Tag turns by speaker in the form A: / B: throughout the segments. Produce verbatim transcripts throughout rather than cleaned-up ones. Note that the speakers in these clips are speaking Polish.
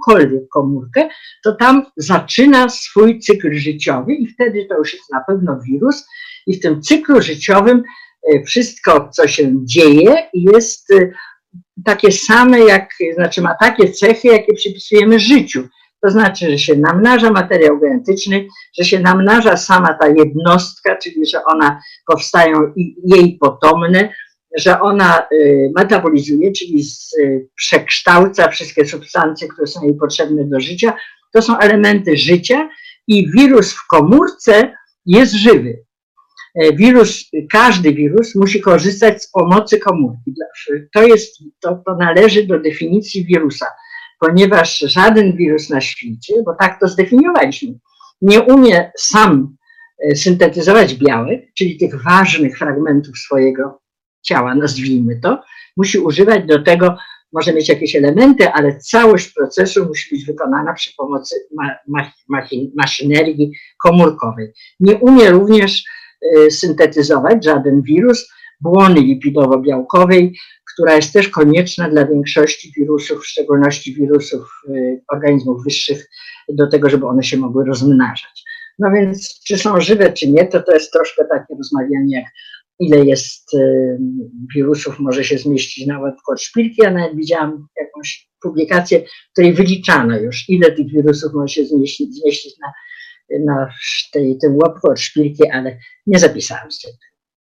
A: jakąkolwiek komórkę, to tam zaczyna swój cykl życiowy i wtedy to już jest na pewno wirus i w tym cyklu życiowym wszystko, co się dzieje, jest takie same, jak, znaczy ma takie cechy, jakie przypisujemy życiu. To znaczy, że się namnaża materiał genetyczny, że się namnaża sama ta jednostka, czyli że ona powstają jej potomne, że ona metabolizuje, czyli przekształca wszystkie substancje, które są jej potrzebne do życia. To są elementy życia i wirus w komórce jest żywy. Wirus, każdy wirus musi korzystać z pomocy komórki. To jest, to, to należy do definicji wirusa, ponieważ żaden wirus na świecie, bo tak to zdefiniowaliśmy, nie umie sam syntetyzować białek, czyli tych ważnych fragmentów swojego ciała, nazwijmy to, musi używać do tego, może mieć jakieś elementy, ale całość procesu musi być wykonana przy pomocy ma, ma, maszynerii komórkowej. Nie umie również syntetyzować żaden wirus błony lipidowo-białkowej, która jest też konieczna dla większości wirusów, w szczególności wirusów organizmów wyższych, do tego, żeby one się mogły rozmnażać. No więc czy są żywe, czy nie, to to jest troszkę takie rozmawianie, jak ile jest wirusów może się zmieścić na łebku od szpilki. Ja nawet widziałam jakąś publikację, w której wyliczano już, ile tych wirusów może się zmieścić, zmieścić na na tej, tym łapku od szpilki, ale nie zapisałam sobie.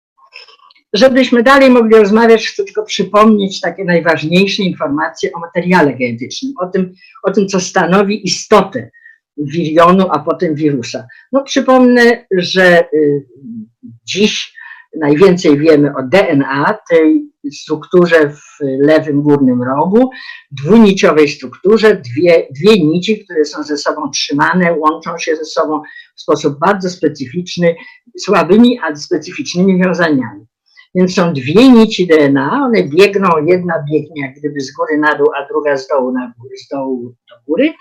A: Żebyśmy dalej mogli rozmawiać, chcę tylko przypomnieć takie najważniejsze informacje o materiale genetycznym, o tym, o tym co stanowi istotę wirionu, a potem wirusa. No przypomnę, że y, dziś najwięcej wiemy o D N A, tej strukturze w lewym górnym rogu, dwuniciowej strukturze, dwie, dwie nici, które są ze sobą trzymane, łączą się ze sobą w sposób bardzo specyficzny, słabymi, ale specyficznymi wiązaniami. Więc są dwie nici D N A, one biegną, jedna biegnie jak gdyby z góry na dół, a druga z dołu, na górę, z dołu do góry.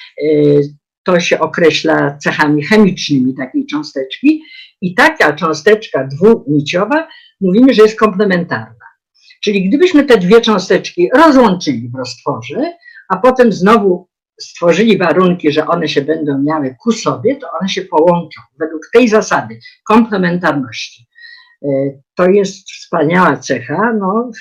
A: To się określa cechami chemicznymi takiej cząsteczki i taka cząsteczka dwuniciowa mówimy, że jest komplementarna. Czyli gdybyśmy te dwie cząsteczki rozłączyli w roztworze, a potem znowu stworzyli warunki, że one się będą miały ku sobie, to one się połączą według tej zasady komplementarności. To jest wspaniała cecha. No,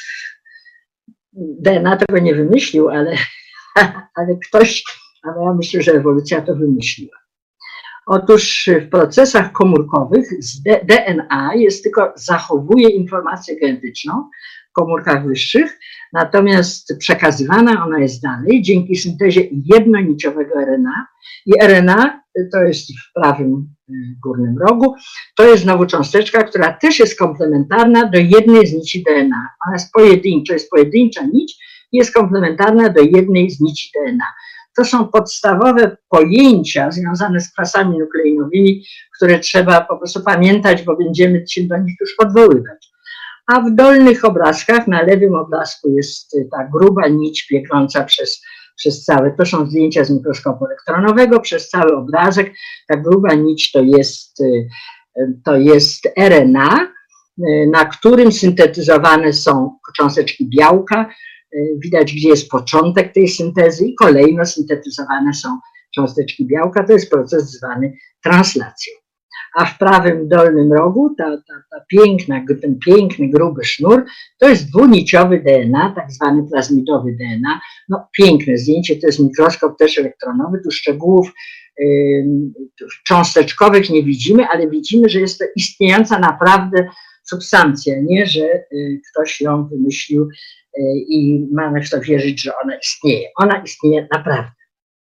A: D N A tego nie wymyślił, ale, ale ktoś, ale ja myślę, że ewolucja to wymyśliła. Otóż w procesach komórkowych D N A jest tylko, zachowuje informację genetyczną w komórkach wyższych, natomiast przekazywana ona jest dalej dzięki syntezie jednoniciowego R N A i R N A to jest w prawym górnym rogu, to jest znowu cząsteczka, która też jest komplementarna do jednej z nici D N A. Ona jest pojedyncza, jest pojedyncza nić i jest komplementarna do jednej z nici D N A. To są podstawowe pojęcia związane z kwasami nukleinowymi, które trzeba po prostu pamiętać, bo będziemy się do nich już odwoływać. A w dolnych obrazkach, na lewym obrazku jest ta gruba nić biegnąca przez, przez cały, to są zdjęcia z mikroskopu elektronowego, przez cały obrazek. Ta gruba nić to jest, to jest R N A, na którym syntetyzowane są cząsteczki białka. Widać, gdzie jest początek tej syntezy i kolejno syntetyzowane są cząsteczki białka. To jest proces zwany translacją. A w prawym dolnym rogu ta, ta, ta piękna, ten piękny, gruby sznur to jest dwuniciowy D N A, tak zwany plazmidowy D N A. No piękne zdjęcie, to jest mikroskop też elektronowy, tu szczegółów yy, cząsteczkowych nie widzimy, ale widzimy, że jest to istniejąca naprawdę substancja, nie, że yy, ktoś ją wymyślił yy, i mamy w to wierzyć, że ona istnieje. Ona istnieje naprawdę.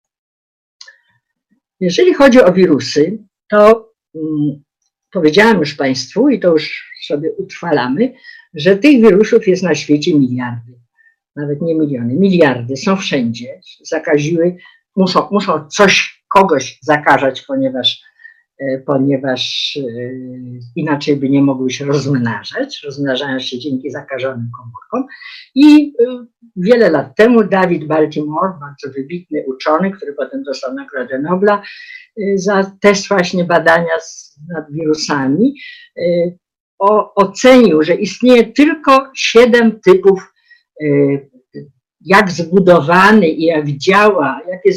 A: Jeżeli chodzi o wirusy, to powiedziałam już Państwu i to już sobie utrwalamy, że tych wirusów jest na świecie miliardy, nawet nie miliony, miliardy, są wszędzie, zakaziły, muszą, muszą coś, kogoś zakażać, ponieważ, ponieważ inaczej by nie mogły się rozmnażać, rozmnażają się dzięki zakażonym komórkom i wiele lat temu David Baltimore, bardzo wybitny uczony, który potem dostał Nagrodę Nobla, za też właśnie badania nad wirusami, o, ocenił, że istnieje tylko siedem typów, jak zbudowany i jak działa, jakie